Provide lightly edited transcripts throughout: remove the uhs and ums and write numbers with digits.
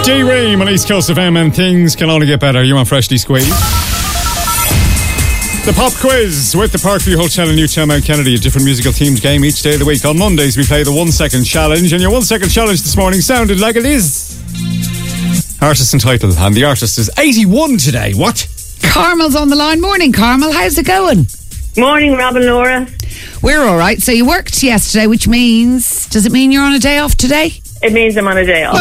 D-Ream on East Coast of M, and things can only get better. You want Freshly Squeezed? The pop quiz with the Parkview Hotel in Newtown, Mount Kennedy. A different musical themed game each day of the week. On Mondays we play the 1 second challenge, and your 1 second challenge this morning sounded like it is. Artist and title, and the artist is 81 today. What? Carmel's on the line. Morning, Carmel. How's it going? Morning, Rob and Laura. We're all right. So you worked yesterday, which means, does it mean you're on a day off today? It means I'm on a day off.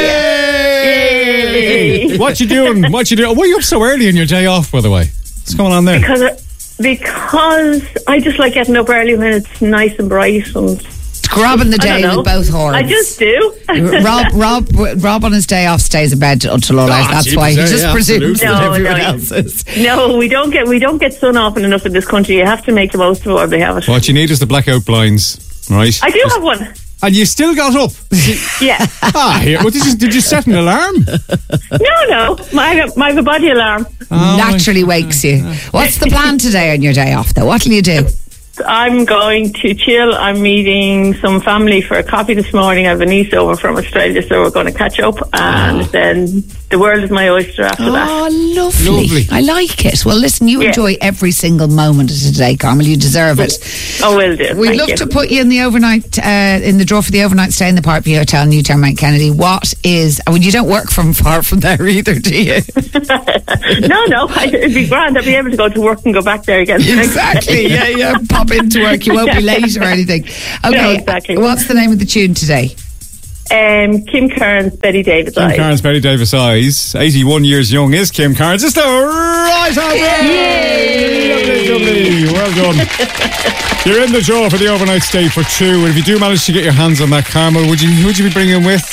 Yay! What you doing? Why are you up so early on your day off, by the way? What's going on there? Because I just like getting up early when it's nice and bright and grabbing the day with both horns. I just do. Rob on his day off stays in bed until all night. That's why he just presumes that everyone else is. No, we don't get sun often enough in this country. You have to make the most of it while they have it. What you need is the blackout blinds, right? I do have one. And you still got up? Yeah. Well, did you set an alarm? No. I have a body alarm. Naturally wakes you. What's the plan today on your day off, though? What will you do? I'm going to chill. I'm meeting some family for a coffee this morning. I have a niece over from Australia, so we're going to catch up, and then the world is my oyster after that. Oh, lovely. I like it. Well, listen, you enjoy every single moment of today, Carmel. You deserve it. Oh, will do. We'd love to put you in the overnight, in the draw for the overnight stay in the Parkview Hotel in Newtown, Mount Kennedy. You don't work from far from there either, do you? No. It'd be grand. I'd be able to go to work and go back there again. Exactly. Yeah. Pop into work. You won't be late or anything. Okay. No, exactly. What's the name of the tune today? Kim Carnes, Betty Davis Eyes. Kim Carnes, Betty Davis Eyes. 81 years young is Kim Carnes. It's the right answer. Lovely. Well done. You're in the draw for the overnight stay for two. And if you do manage to get your hands on that, Carmel, who would you be bringing with?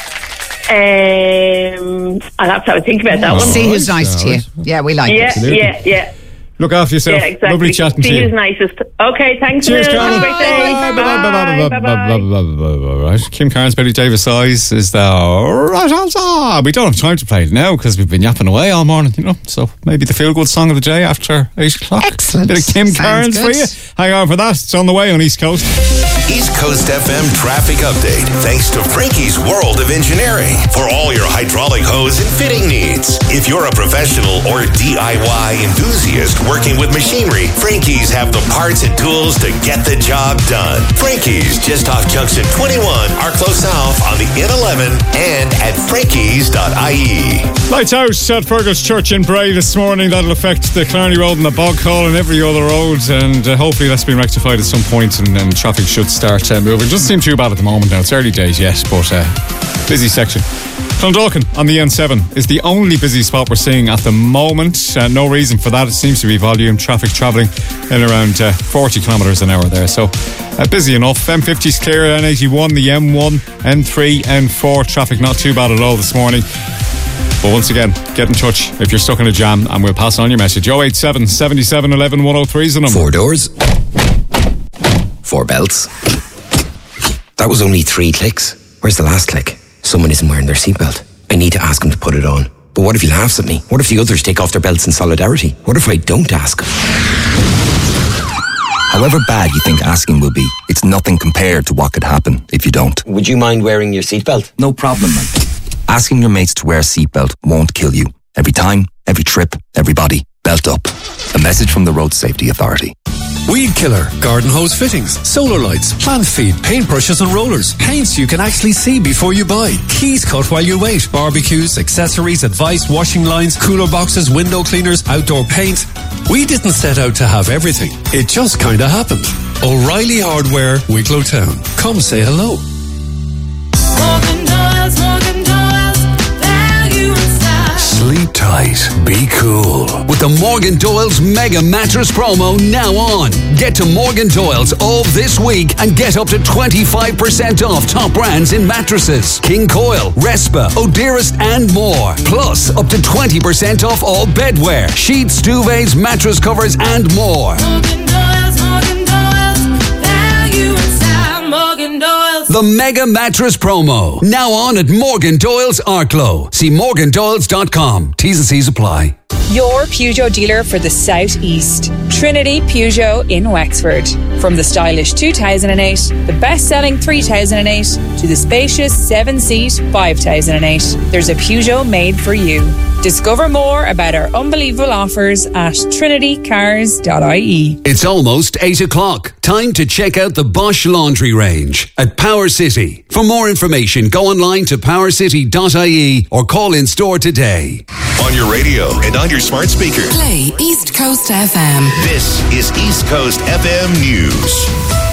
I'll have to have a think about that one. See who's nice to you. Yeah, we like it. Yeah. Look after yourself. Yeah, exactly. Lovely chatting to you. See who's nicest. Okay, thanks. Cheers, Carmel. Have a great day. Bye. Kim Carnes, Betty Davis Eyes is the right answer. We don't have time to play it now because we've been yapping away all morning, so maybe the feel-good song of the day after 8 o'clock. Excellent. Bit of Kim Carnes for you. Hang on for that. It's on the way on East Coast. East Coast FM traffic update, thanks to Frankie's World of Engineering. For all your hydraulic hose and fitting needs. If you're a professional or DIY enthusiast working with machinery, Frankie's have the parts and tools to get the job done. Frankie's, just off Junction 21, Arklow South on the N11 and at frankies.ie. Lights out at Fergus Church in Bray this morning. That'll affect the Clarny Road and the Bog Hall and every other road, and hopefully that's been rectified at some point, and traffic should start moving. Doesn't seem too bad at the moment now. It's early days, yes, but busy section. Clondalkin on the N7 is the only busy spot we're seeing at the moment. No reason for that. It seems to be volume traffic travelling in around 40 kilometres an hour there. So busy enough. M50's clear, N81, the M1, N3, N4. Traffic not too bad at all this morning. But once again, get in touch if you're stuck in a jam and we'll pass on your message. 087 77 11 103 is the number. 4 doors. 4 belts. That was only 3 clicks. Where's the last click? Someone isn't wearing their seatbelt. I need to ask them to put it on. But what if he laughs at me? What if the others take off their belts in solidarity? What if I don't ask? However bad you think asking will be, it's nothing compared to what could happen if you don't. Would you mind wearing your seatbelt? No problem, man. Asking your mates to wear a seatbelt won't kill you. Every time, every trip, everybody, belt up. A message from the Road Safety Authority. Weed killer, garden hose fittings, solar lights, plant feed, paintbrushes and rollers, paints you can actually see before you buy, keys cut while you wait, barbecues, accessories, advice, washing lines, cooler boxes, window cleaners, outdoor paint. We didn't set out to have everything. It just kinda happened. O'Reilly Hardware, Wicklow Town. Come say hello. Sleep tight, be cool with the Morgan Doyle's Mega Mattress promo now on. Get to Morgan Doyle's all this week and get up to 25% off top brands in mattresses. King Coil, Respa, Odearest and more. Plus up to 20% off all bedwear, sheets, duvets, mattress covers and more. Morgan Doyle's, value inside Morgan Doyle's. The Mega Mattress promo now on at Morgan Doyle's Arklow. See morgandoyles.com. T's and C's apply. Your Peugeot dealer for the South East. Trinity Peugeot in Wexford. From the stylish 2008, the best-selling 3008, to the spacious 7-seat 5008, there's a Peugeot made for you. Discover more about our unbelievable offers at trinitycars.ie. It's almost 8 o'clock. Time to check out the Bosch Laundry range at Power City. For more information, go online to powercity.ie or call in store today. On your radio and on your smart speaker. Play East Coast FM. This is East Coast FM News.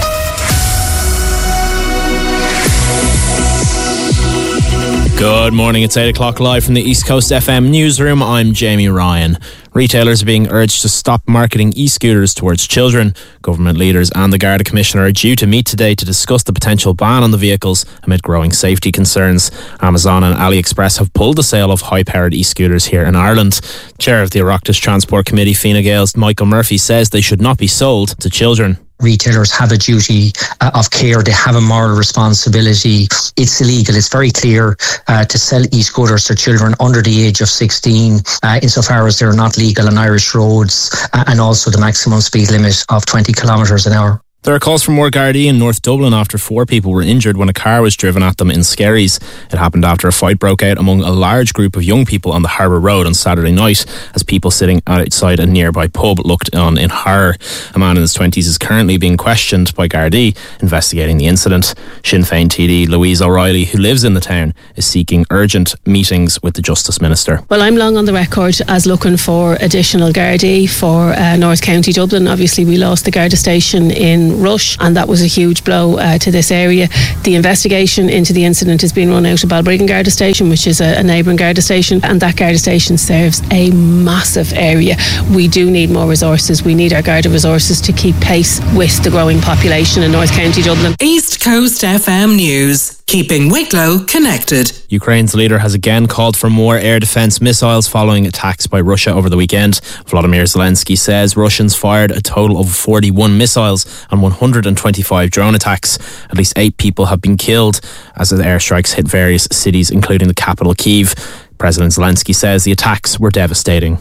Good morning, it's 8 o'clock live from the East Coast FM newsroom. I'm Jamie Ryan. Retailers are being urged to stop marketing e-scooters towards children. Government leaders and the Garda Commissioner are due to meet today to discuss the potential ban on the vehicles amid growing safety concerns. Amazon and AliExpress have pulled the sale of high-powered e-scooters here in Ireland. Chair of the Oireachtas Transport Committee, Fine Gael's Michael Murphy, says they should not be sold to children. Retailers have a duty of care. They have a moral responsibility. It's illegal. It's very clear to sell e-scooters to children under the age of 16 insofar as they're not legal on Irish roads, and also the maximum speed limit of 20 kilometres an hour. There are calls for more Gardaí in North Dublin after 4 people were injured when a car was driven at them in Skerries. It happened after a fight broke out among a large group of young people on the Harbour Road on Saturday night as people sitting outside a nearby pub looked on in horror. A man in his 20s is currently being questioned by Gardaí investigating the incident. Sinn Féin TD Louise O'Reilly, who lives in the town, is seeking urgent meetings with the Justice Minister. Well, I'm long on the record as looking for additional Gardaí for North County Dublin. Obviously, we lost the Garda station in Rush, and that was a huge blow to this area. The investigation into the incident is being run out of Balbriggan Garda Station, which is a neighbouring Garda station, and that Garda station serves a massive area. We do need more resources. We need our Garda resources to keep pace with the growing population in North County Dublin. East Coast FM News, keeping Wicklow connected. Ukraine's leader has again called for more air defence missiles following attacks by Russia over the weekend. Volodymyr Zelensky says Russians fired a total of 41 missiles and 125 drone attacks. At least 8 people have been killed as the airstrikes hit various cities, including the capital Kyiv. President Zelensky says the attacks were devastating.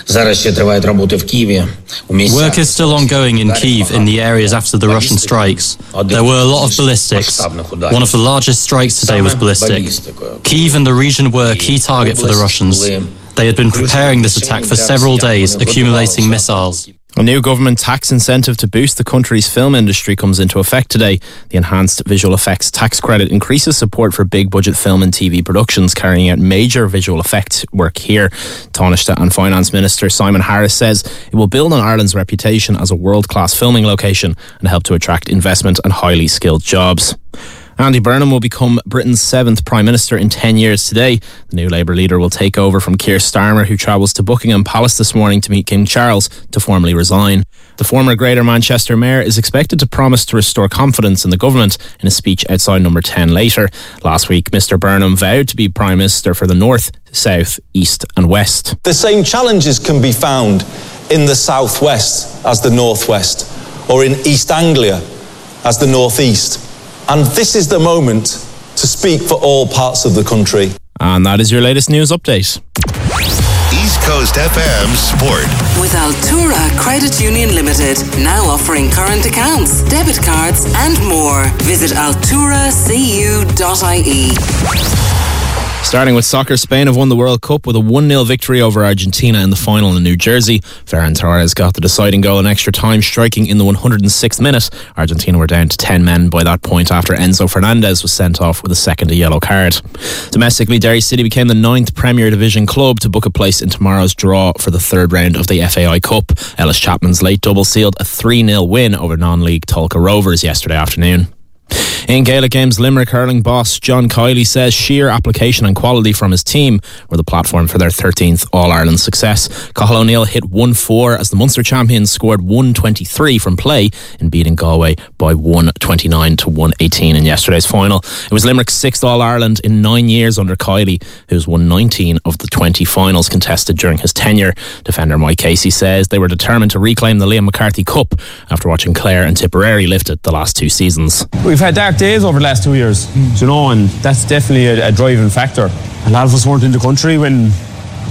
Work is still ongoing in Kyiv in the areas after the Russian strikes. There were a lot of ballistics. One of the largest strikes today was ballistic. Kyiv and the region were a key target for the Russians. They had been preparing this attack for several days, accumulating missiles. A new government tax incentive to boost the country's film industry comes into effect today. The enhanced visual effects tax credit increases support for big budget film and TV productions carrying out major visual effects work here. Taoiseach and Finance Minister Simon Harris says it will build on Ireland's reputation as a world-class filming location and help to attract investment and highly skilled jobs. Andy Burnham will become Britain's 7th Prime Minister in 10 years today. The new Labour leader will take over from Keir Starmer, who travels to Buckingham Palace this morning to meet King Charles to formally resign. The former Greater Manchester Mayor is expected to promise to restore confidence in the government in a speech outside Number 10 later. Last week, Mr Burnham vowed to be Prime Minister for the North, South, East and West. The same challenges can be found in the South West as the North West, or in East Anglia as the North East. And this is the moment to speak for all parts of the country. And that is your latest news update. East Coast FM Sport. With Altura Credit Union Limited, now offering current accounts, debit cards and more. Visit alturacu.ie. Starting with soccer, Spain have won the World Cup with a 1-0 victory over Argentina in the final in New Jersey. Ferran Torres got the deciding goal in extra time, striking in the 106th minute. Argentina were down to 10 men by that point after Enzo Fernandez was sent off with a second yellow card. Domestically, Derry City became the 9th Premier Division club to book a place in tomorrow's draw for the third round of the FAI Cup. Ellis Chapman's late double sealed a 3-0 win over non-league Tulka Rovers yesterday afternoon. In Gaelic Games, Limerick hurling boss John Kiley says sheer application and quality from his team were the platform for their 13th All-Ireland success. Cathal O'Neill hit 1-4 as the Munster champions scored 123 from play in beating Galway by 129 to 118 in yesterday's final. It was Limerick's 6th All-Ireland in 9 years under Kiley, who's won 19 of the 20 finals contested during his tenure. Defender Mike Casey says they were determined to reclaim the Liam McCarthy Cup after watching Clare and Tipperary lift it the last 2 seasons. We've had dark days over the last 2 years, you know, and that's definitely a driving factor. A lot of us weren't in the country when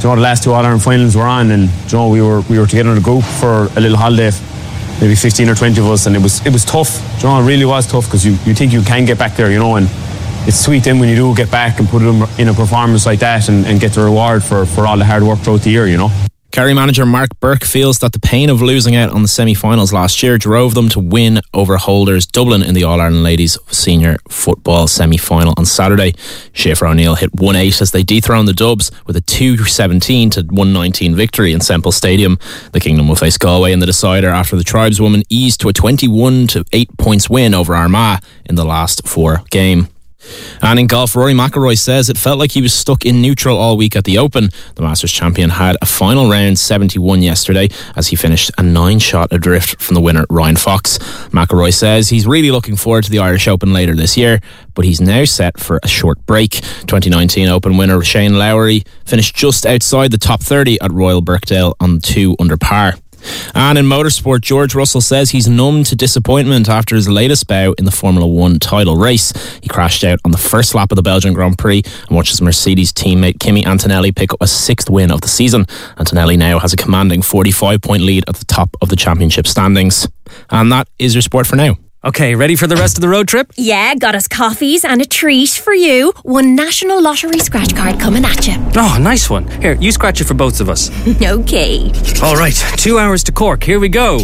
the last 2 All-Ireland finals were on, and we were together in a group for a little holiday, maybe 15 or 20 of us, and it was tough. It really was tough, because you think you can get back there, and it's sweet then when you do get back and put them in a performance like that and get the reward for all the hard work throughout the year, Kerry manager Mark Burke feels that the pain of losing out on the semi-finals last year drove them to win over holders Dublin in the All-Ireland Ladies Senior Football semi-final on Saturday. Schaefer O'Neill hit 1-8 as they dethroned the Dubs with a 2-17 to 1-19 victory in Semple Stadium. The Kingdom will face Galway in the decider after the tribeswomen eased to a 21 to 8 points win over Armagh in the last 4 game. And in golf, Rory McIlroy says it felt like he was stuck in neutral all week at the Open. The Masters champion had a final round 71 yesterday as he finished a 9-shot adrift from the winner Ryan Fox. McIlroy says he's really looking forward to the Irish Open later this year, but he's now set for a short break. 2019 Open winner Shane Lowry finished just outside the top 30 at Royal Birkdale on 2 under par. And in motorsport, George Russell says he's numb to disappointment after his latest bout in the Formula 1 title race. He crashed out on the first lap of the Belgian Grand Prix and watches Mercedes teammate Kimi Antonelli pick up a 6th win of the season. Antonelli now has a commanding 45-point lead at the top of the championship standings. And that is your sport for now. Okay, ready for the rest of the road trip? Yeah, got us coffees and a treat for you. One National Lottery scratch card coming at you. Oh, nice one. Here, you scratch it for both of us. Okay. All right, 2 hours to Cork. Here we go.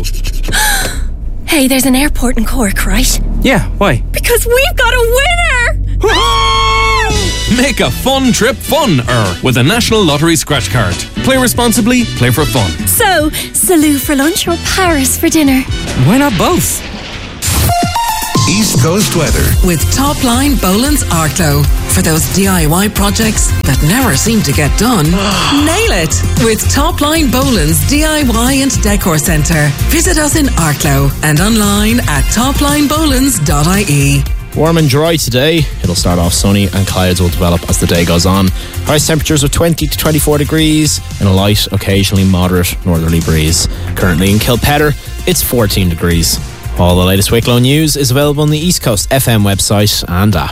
Hey, there's an airport in Cork, right? Yeah, why? Because we've got a winner! Make a fun trip fun-er with a National Lottery scratch card. Play responsibly, play for fun. So, Salou for lunch or Paris for dinner? Why not both? East Coast weather with Topline Boland's Arklow. For those DIY projects that never seem to get done, nail it with Topline Boland's DIY and Decor Centre. Visit us in Arklow and online at toplinebolands.ie. Warm and dry today. It'll start off sunny and clouds will develop as the day goes on. Highest temperatures of 20 to 24 degrees and a light, occasionally moderate northerly breeze. Currently in Kilpetter, it's 14 degrees. All the latest Wicklow news is available on the East Coast FM website and app.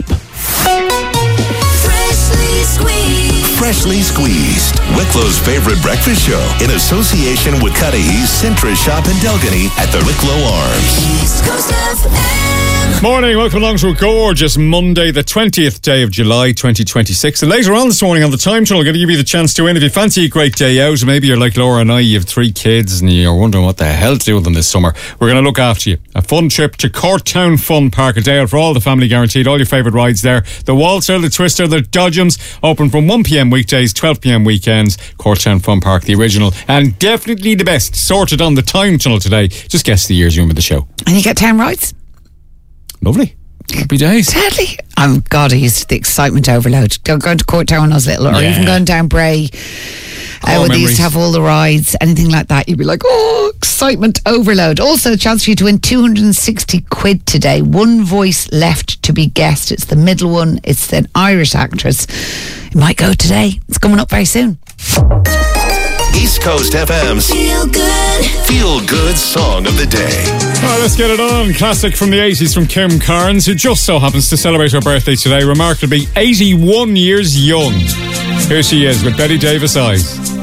Freshly Squeezed, Wicklow's favorite breakfast show in association with Cudahy's Sintra Shop in Delgany at the Wicklow Arms. East Coast FM. Morning, welcome along to a gorgeous Monday, the 20th day of July 2026. And later on this morning on the Time Tunnel, I'm going to give you the chance to win. If you fancy a great day out, maybe you're like Laura and I, you have 3 kids and you're wondering what the hell to do with them this summer, we're going to look after you. A fun trip to Courtown Fun Park, a day out for all the family guaranteed, all your favourite rides there. The Waltzer, the Twister, the Dodgems, open from 1pm weekdays, 12pm weekends. Courtown Fun Park, the original and definitely the best, sorted on the Time Tunnel today. Just guess the years you're in with the show. And you get 10 rides. Lovely. Happy days. Sadly, I'm God, I used to the excitement overload. Going to Courtown when I was little, or even going down Bray, where they used to have all the rides, anything like that. You'd be like, oh, excitement overload. Also, a chance for you to win 260 quid today. One voice left to be guessed. It's the middle one. It's an Irish actress. It might go today. It's coming up very soon. East Coast FM's Feel Good Song of the Day. Alright, let's get it on. Classic from the 80s from Kim Carnes, who just so happens to celebrate her birthday today, remarkably 81 years young. Here she is with Betty Davis Eyes.